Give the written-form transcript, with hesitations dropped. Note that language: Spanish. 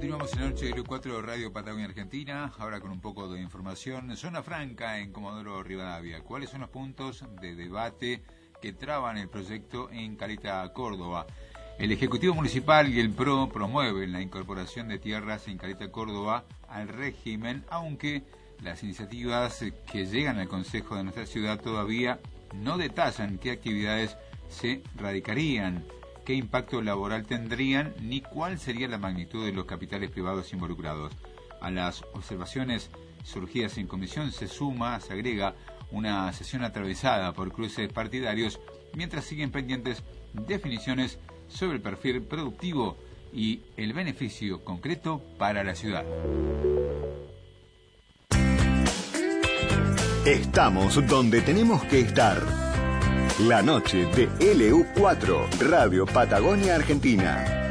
Continuamos en la noche de LU4 Radio Patagonia Argentina, ahora con un poco de información. Zona franca en Comodoro Rivadavia. ¿Cuáles son los puntos de debate que traban el proyecto en Caleta, Córdoba? El Ejecutivo Municipal y el PRO promueven la incorporación de tierras en Caleta, Córdoba al régimen, aunque las iniciativas que llegan al Consejo de nuestra ciudad todavía no detallan qué actividades se radicarían, qué impacto laboral tendrían, ni cuál sería la magnitud de los capitales privados involucrados. A las observaciones surgidas en comisión se agrega una sesión atravesada por cruces partidarios, mientras siguen pendientes definiciones sobre el perfil productivo y el beneficio concreto para la ciudad. Estamos donde tenemos que estar. La noche de LU4, Radio Patagonia Argentina.